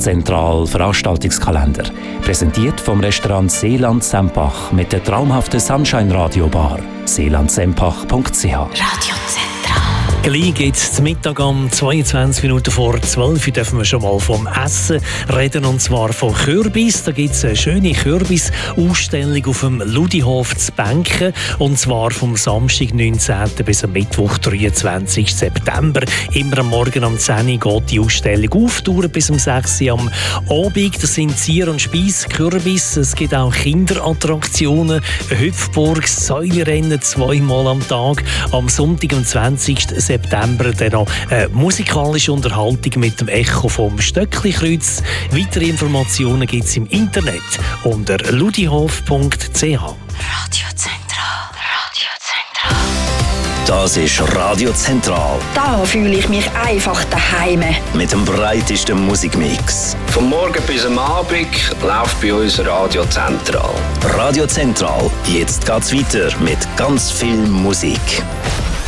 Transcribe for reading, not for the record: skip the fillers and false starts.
Zentral Veranstaltungskalender. Präsentiert vom Restaurant Seeland Sempach mit der traumhaften Sunshine Radio Bar. seelandsempach.ch. Radio Zentral. Gleich geht es Mittag um 22 Minuten vor 12 Uhr. Dürfen wir schon mal vom Essen reden, und zwar von Kürbis. Da gibt es eine schöne Kürbis-Ausstellung auf dem Ludihof zu Benken, und zwar vom Samstag 19. bis am Mittwoch 23. September. Immer am Morgen um 10 Uhr geht die Ausstellung auf, dauert bis um 6 Uhr am Abend. Das sind Zier- und Speiskürbis. Es gibt auch Kinderattraktionen, eine Hüpfburg, Säulerennen 2-mal am Tag. Am Sonntag, am 20. September dann noch musikalische Unterhaltung mit dem Echo vom Stöckli-Kreuz. Weitere Informationen gibt es im Internet unter ludihof.ch. Radio Zentral. Das ist Radio Zentral. Da fühle ich mich einfach daheim. Mit dem breitesten Musikmix. Vom Morgen bis am Abend läuft bei uns Radio Zentral. Radio Zentral. Jetzt geht's weiter mit ganz viel Musik.